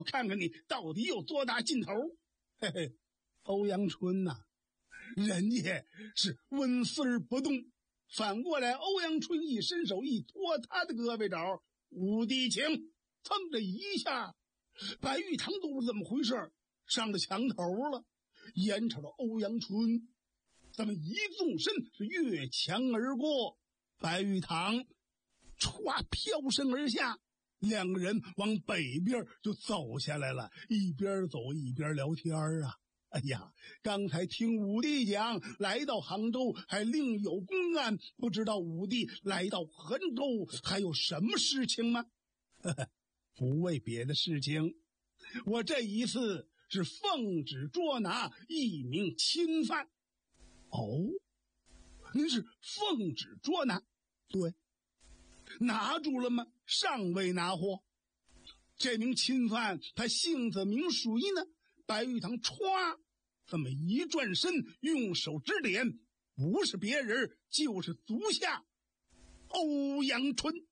看看你到底有多大劲头。嘿嘿，欧阳春呐，人家是纹丝儿不动，反过来欧阳春一伸手一拖他的胳膊肘，武帝请，噌的一下，白玉堂都不知怎么回事，上了墙头了，眼瞅着欧阳春这么一纵身是越墙而过，白玉堂歘飘身而下，两个人往北边就走下来了，一边走一边聊天啊。哎呀，刚才听武帝讲来到杭州还另有公案，不知道武帝来到衡州还有什么事情吗？呵呵，不为别的事情，我这一次是奉旨捉拿一名钦犯。哦，您是奉旨捉拿？对。拿住了吗？尚未拿获。这名钦犯他姓子名谁呢？白玉堂歘这么一转身，用手指点，不是别人就是足下欧阳春。